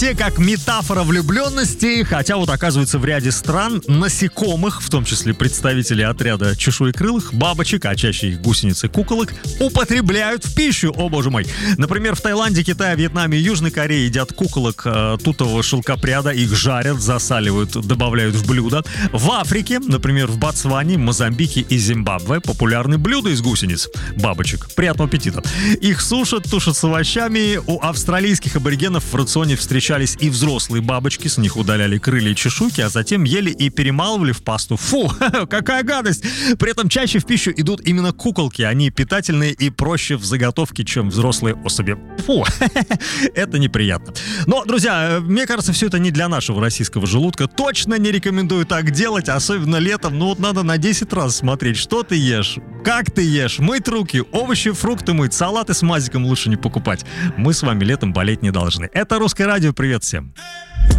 Те как метафора влюбленности, хотя вот оказывается в ряде стран насекомых, в том числе представители отряда чешуекрылых, бабочек, а чаще их гусениц и куколок, употребляют в пищу, о боже мой. Например, в Таиланде, Китае, Вьетнаме и Южной Корее едят куколок тутового шелкопряда, их жарят, засаливают, добавляют в блюдо. В Африке, например, в Ботсване, Мозамбике и Зимбабве популярны блюда из гусениц, бабочек. Приятного аппетита. Их сушат, тушат с овощами. У австралийских аборигенов в рационе встречались и взрослые бабочки, с них удаляли крылья и чешуйки, а затем ели и перемалывали в пасту. Фу, какая гадость! При этом чаще в пищу идут именно куколки. Они питательные и проще в заготовке, чем взрослые особи. Фу, это неприятно. Но, друзья, мне кажется, все это не для нашего российского желудка. Точно не рекомендую так делать, особенно летом. Ну вот надо на 10 раз смотреть, что ты ешь, как ты ешь, мыть руки, овощи, фрукты мыть, салаты с мазиком лучше не покупать. Мы с вами летом болеть не должны. Это Русское радио, привет всем.